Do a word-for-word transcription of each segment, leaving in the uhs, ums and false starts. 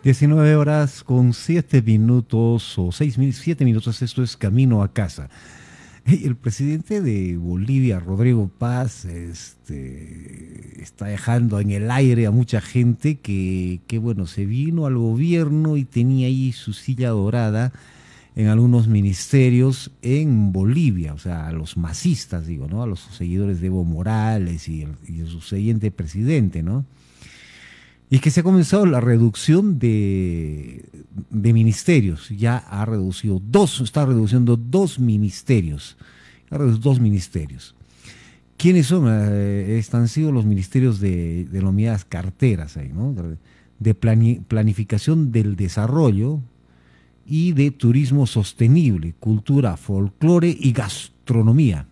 diecinueve horas con siete minutos o seis, siete minutos, esto es Camino a Casa. El presidente de Bolivia, Rodrigo Paz, este, está dejando en el aire a mucha gente que, que, bueno, se vino al gobierno y tenía ahí su silla dorada en algunos ministerios en Bolivia, o sea, a los masistas, digo, ¿no? A los seguidores de Evo Morales y el, y el subsiguiente presidente, ¿no? Y que se ha comenzado la reducción de, de ministerios. Ya ha reducido dos, está reduciendo dos ministerios. Ha reducido dos ministerios. ¿Quiénes son? Eh, están sido los ministerios de denominadas carteras ahí, ¿no? De plani, planificación del desarrollo y de turismo sostenible, cultura, folclore y gastronomía.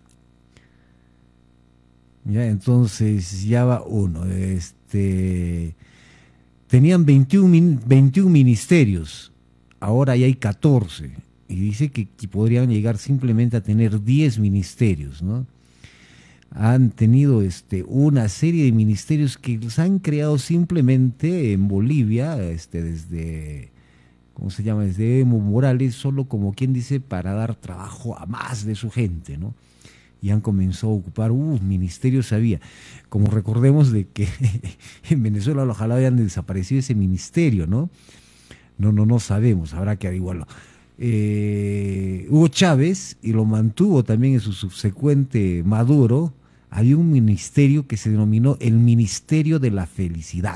Ya, entonces ya va uno. Este. Tenían veintiún, veintiún ministerios, ahora ya hay catorce, y dice que, que podrían llegar simplemente a tener diez ministerios, ¿no? Han tenido este, una serie de ministerios que los han creado simplemente en Bolivia, este, desde, ¿cómo se llama? Desde Evo Morales, solo como quien dice, para dar trabajo a más de su gente, ¿no? Y han comenzado a ocupar, uh, ministerios había. Como recordemos de que en Venezuela ojalá hayan desaparecido ese ministerio, ¿no? No, no, no sabemos, habrá que averiguarlo. Eh, Hugo Chávez, y lo mantuvo también en su subsecuente Maduro, había un ministerio que se denominó el Ministerio de la Felicidad.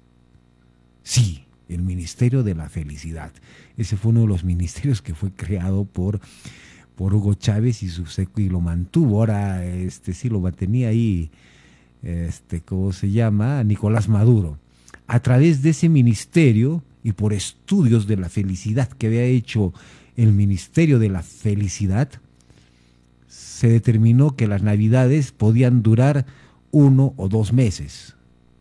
Sí, el Ministerio de la Felicidad. Ese fue uno de los ministerios que fue creado por... por Hugo Chávez y su y lo mantuvo. Ahora este sí lo mantenía ahí, este, ¿cómo se llama? Nicolás Maduro. A través de ese ministerio y por estudios de la felicidad que había hecho el Ministerio de la Felicidad, se determinó que las navidades podían durar uno o dos meses.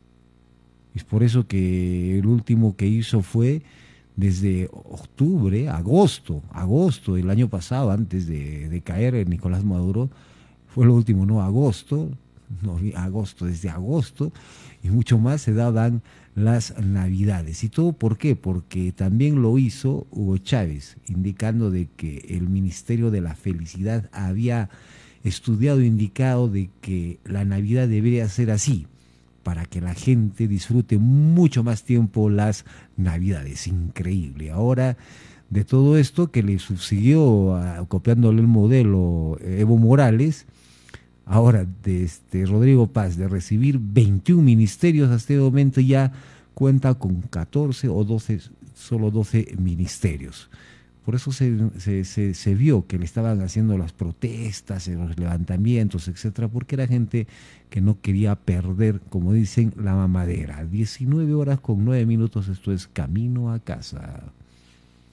Es por eso que el último que hizo fue desde octubre, agosto, agosto del año pasado, antes de, de caer Nicolás Maduro, fue lo último, no, agosto, no, agosto, desde agosto, y mucho más se daban las navidades. ¿Y todo por qué? Porque también lo hizo Hugo Chávez, indicando de que el Ministerio de la Felicidad había estudiado e indicado de que la Navidad debería ser así, para que la gente disfrute mucho más tiempo las Navidades. Increíble. Ahora, de todo esto que le subsiguió a, copiándole el modelo Evo Morales, ahora de este Rodrigo Paz, de recibir veintiún ministerios, hasta este momento ya cuenta con catorce o doce, solo doce ministerios. Por eso se, se, se, se vio que le estaban haciendo las protestas, los levantamientos, etcétera, porque era gente que no quería perder, como dicen, la mamadera. diecinueve horas con nueve minutos, esto es Camino a Casa.